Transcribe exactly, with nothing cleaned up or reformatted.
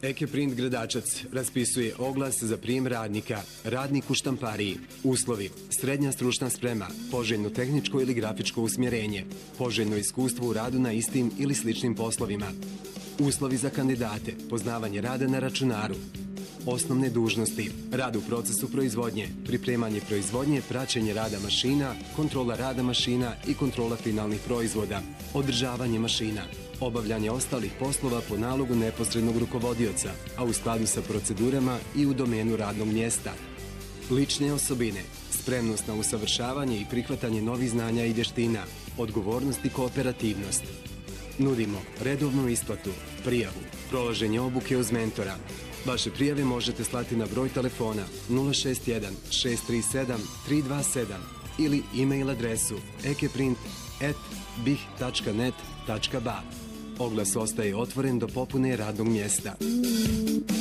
Ekeprint Gradačac raspisuje oglas za prijem radnika, radnik u štampariji. Uslovi: srednja stručna sprema, poželjno tehničko ili grafičko usmjerenje, poželjno iskustvo u radu na istim ili sličnim poslovima. Uslovi za kandidate: poznavanje rada na računaru. Osnovne dužnosti: rad u procesu proizvodnje, pripremanje proizvodnje, praćenje rada mašina, kontrola rada mašina i kontrola finalnih proizvoda, održavanje mašina, obavljanje ostalih poslova po nalogu neposrednog rukovodioca, a u skladu sa procedurama i u domenu radnog mjesta. Lične osobine: spremnost na usavršavanje i prihvatanje novih znanja i vještina, odgovornost i kooperativnost. Nudimo redovnu isplatu, prijavu, prolaženje obuke uz mentora. Vaše prijave možete slati na broj telefona nula šest jedan šest tri sedam tri dva sedam ili e-mail adresu ekeprint at bih tačka net tačka ba. Oglas ostaje otvoren do popune radnog mjesta.